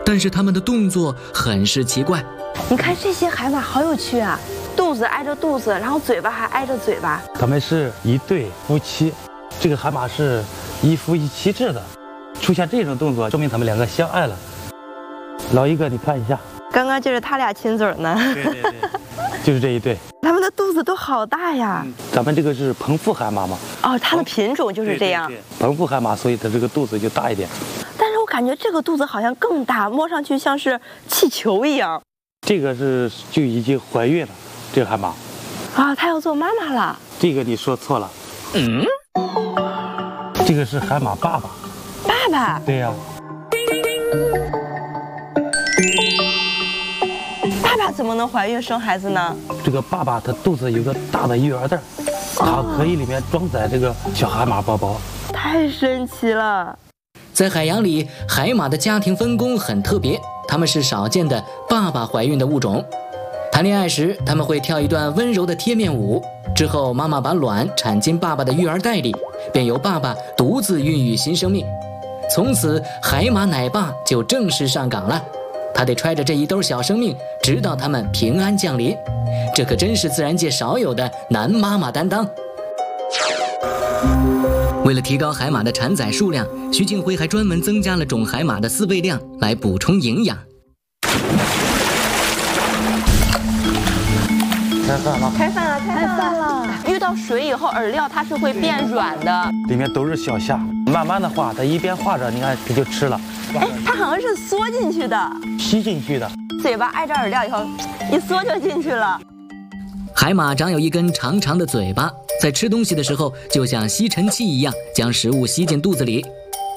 但是它们的动作很是奇怪。 你看这些海马好有趣啊，肚子挨着肚子，然后嘴巴还挨着嘴巴。 它们是一对夫妻，这个海马是一夫一妻制的，出现这种动作说明它们两个相爱了。老一个，你看一下， 刚刚就是他俩亲嘴呢。 对，就是这一对。 它们的肚子都好大呀。 咱们这个是彭富海马嘛？ 哦，它的品种就是这样。 对，彭富海马，所以它这个肚子就大一点。 但是我感觉这个肚子好像更大，摸上去像是气球一样。 这个就已经怀孕了，这个海马。 啊，它要做妈妈了。 这个你说错了。这个是海马爸爸。 爸爸？ 对呀。 爸爸怎么能怀孕生孩子呢？ 这个爸爸他肚子有个大的育儿袋，它可以里面装载这个小海马宝宝。 太神奇了！ 在海洋里，海马的家庭分工很特别，它们是少见的爸爸怀孕的物种。谈恋爱时，他们会跳一段温柔的贴面舞，之后妈妈把卵产进爸爸的育儿袋里，便由爸爸独自孕育新生命。从此，海马奶爸就正式上岗了。他得揣着这一兜小生命，直到他们平安降临。这可真是自然界少有的男妈妈担当。为了提高海马的产崽数量，徐庆辉还专门增加了种海马的饲喂量来补充营养。 开饭了！ 开饭了！开饭了！遇到水以后，饵料它是会变软的， 里面都是小虾，慢慢的化，它一边化着，你看它就吃了。 哎，它好像是缩进去的， 吸进去的。 嘴巴挨着饵料以后，一缩就进去了。 海马长有一根长长的嘴巴，在吃东西的时候，就像吸尘器一样，将食物吸进肚子里。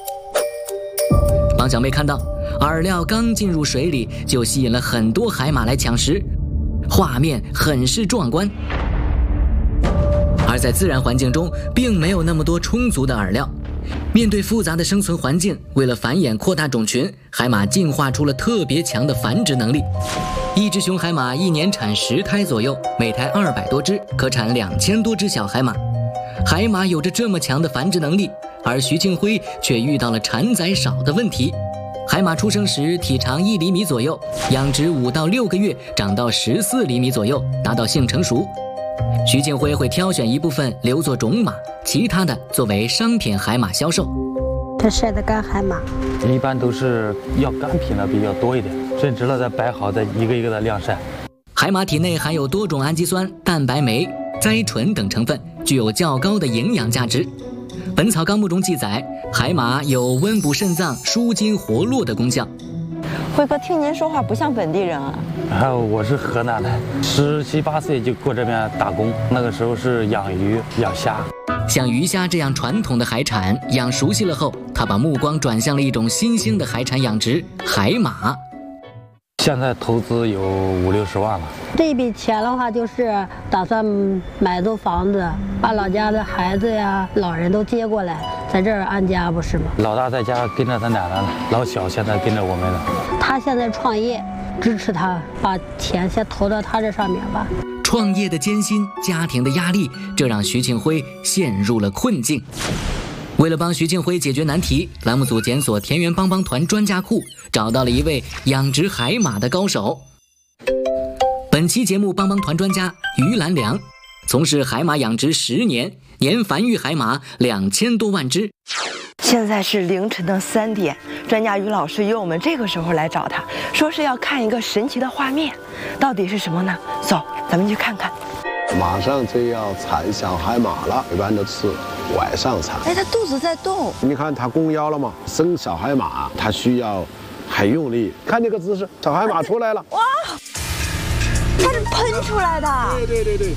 帮小妹看到，饵料刚进入水里，就吸引了很多海马来抢食，画面很是壮观。而在自然环境中，并没有那么多充足的饵料。面对复杂的生存环境，为了繁衍扩大种群，海马进化出了特别强的繁殖能力。一只雄海马一年产10胎左右，每胎200多只，可产2000多只小海马。海马有着这么强的繁殖能力，而徐庆辉却遇到了产崽少的问题。海马出生时体长1厘米左右，养殖5到6个月长到14厘米左右，达到性成熟。徐庆辉会挑选一部分留作种马，其他的作为商品海马销售。 这晒的干海马， 一般都是要干品的比较多一点，甚至了再摆好，再一个一个的晾晒。 海马体内含有多种氨基酸、蛋白酶、甾醇等成分，具有较高的营养价值。《本草纲目》中记载，海马有温补肾脏、舒筋活络的功效。 辉哥，听您说话不像本地人啊。 我是河南的，17、18岁就过这边打工，那个时候是养鱼、养虾。 像鱼虾这样传统的海产，养熟悉了后，他把目光转向了一种新兴的海产养殖——海马。 现在投资有50、60万了。 这笔钱的话，就是打算买栋房子，把老家的孩子呀、老人都接过来，在这儿安家，不是吗？ 老大在家跟着他奶奶了，老小现在跟着我们了。 他现在创业，支持他，把钱先投到他这上面吧。 创业的艰辛，家庭的压力，这让徐庆辉陷入了困境。为了帮徐庆辉解决难题，栏目组检索田园帮帮团专家库，找到了一位养殖海马的高手。本期节目帮帮团专家于兰良，从事海马养殖10年，年繁育海马2000多万只。 现在是凌晨的3点，专家于老师约我们这个时候来找他，说是要看一个神奇的画面，到底是什么呢？走，咱们去看看。 马上就要产小海马了，一般都是晚上产。 哎，它肚子在动， 你看它弓腰了吗？生小海马它需要很用力，看这个姿势，小海马出来了。 哇，它是喷出来的。 对。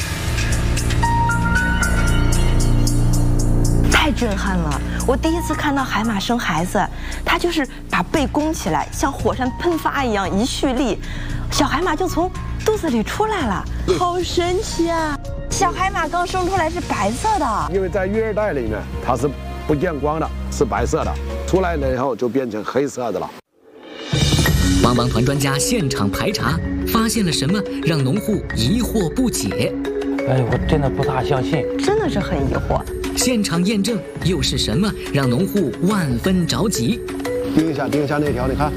太震撼了！我第一次看到海马生孩子，它就是把背弓起来，像火山喷发一样，一蓄力，小海马就从肚子里出来了，好神奇啊！小海马刚生出来是白色的， 因为在育儿袋里面它是不见光的，是白色的，出来了以后就变成黑色的了。 帮帮团专家现场排查，发现了什么让农户疑惑不解？ 哎，我真的不大相信， 真的是很疑惑。 现场验证又是什么让农户万分着急？ 盯一下那条，你看。